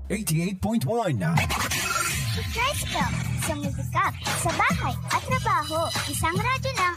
88.1. Tricycle, sa musika, sa bahay at trabaho, isang radyo lang